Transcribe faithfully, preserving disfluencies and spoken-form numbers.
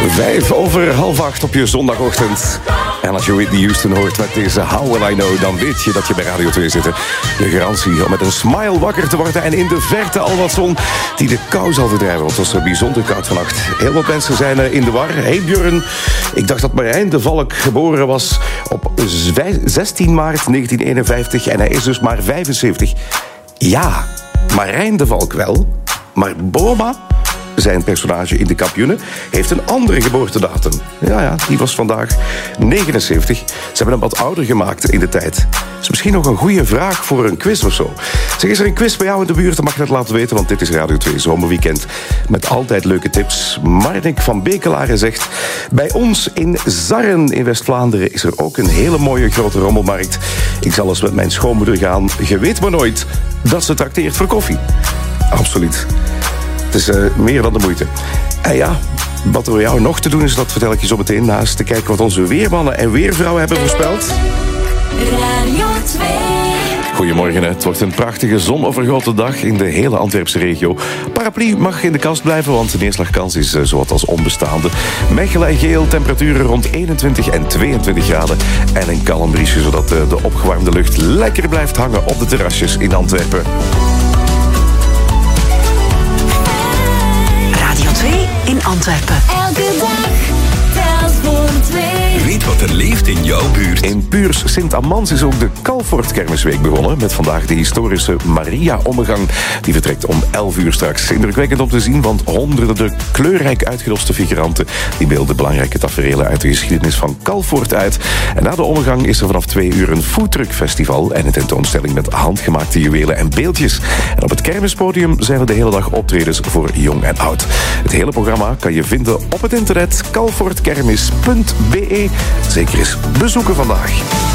Vijf over half acht op je zondagochtend. En als je Whitney Houston hoort met deze How Will I Know, dan weet je dat je bij Radio twee zit. De garantie om met een smile wakker te worden en in de verte al wat zon die de kou zal verdrijven. Want het was bijzonder koud vannacht. Heel wat mensen zijn in de war. Hey Björn, ik dacht dat Marijn de Valk geboren was op zestien maart negentien eenenvijftig en hij is dus maar vijfenzeventig. Ja, Marijn de Valk wel, maar Boma, zijn personage in De Kampioenen, heeft een andere geboortedatum. Ja, ja, die was vandaag negenenzeventig. Ze hebben hem wat ouder gemaakt in de tijd. Dat is misschien nog een goede vraag voor een quiz of zo. Zeg, is er een quiz bij jou in de buurt? Dan mag je het laten weten, want dit is Radio twee Zomerweekend. Met altijd leuke tips. Marnik van Bekelaren zegt: bij ons in Zarren in West-Vlaanderen is er ook een hele mooie grote rommelmarkt. Ik zal eens met mijn schoonmoeder gaan. Je weet maar nooit dat ze trakteert voor koffie. Absoluut. Het is uh, meer dan de moeite. En ja, wat er voor jou nog te doen is, dat vertel ik je zo meteen, naast te kijken wat onze weermannen en weervrouwen hebben voorspeld. Radio twee. Goedemorgen, het wordt een prachtige zonovergoten dag in de hele Antwerpse regio. Paraplu mag in de kast blijven, want de neerslagkans is uh, zowat als onbestaande. Mechelen en Geel, temperaturen rond eenentwintig en tweeëntwintig graden. En een kalm briesje, zodat uh, de opgewarmde lucht lekker blijft hangen op de terrasjes in Antwerpen. In Antwerpen. Elke dag telt voor twee. Weet wat er leeft in jouw buurt. In Puurs Sint-Amans is ook de Calfort-kermisweek begonnen. Met vandaag de historische Maria-ommegang. Die vertrekt om elf uur straks. Indrukwekkend om te zien, want honderden kleurrijk uitgedoste figuranten die beelden belangrijke taferelen uit de geschiedenis van Calfort uit. En na de ommegang is er vanaf twee uur een foodtruckfestival en een tentoonstelling met handgemaakte juwelen en beeldjes. En op het kermispodium zijn er de hele dag optredens voor jong en oud. Het hele programma kan je vinden op het internet calfortkermis punt be. Zeker eens bezoeken vandaag.